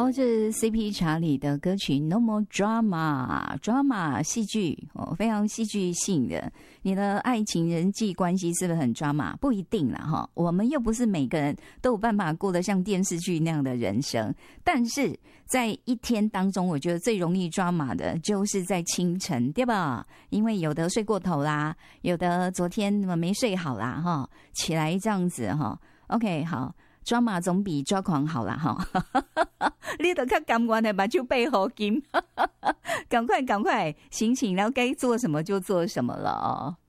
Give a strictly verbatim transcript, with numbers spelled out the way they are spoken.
好，这是 C P 查理的歌曲 No More Drama Drama 戏剧哦，非常戏剧性的。你的爱情人际关系是不是很 drama？ 不一定啦哈，我们又不是每个人都有办法过得像电视剧那样的人生。但是在一天当中，我觉得最容易 drama 的就是在清晨，对吧？因为有的睡过头啦，有的昨天没睡好啦哈，起来这样子哈。OK， 好。抓马总比抓狂好啦哈，你都较甘愿的把手背好金，赶快赶快，心情然后该做什么就做什么了哦。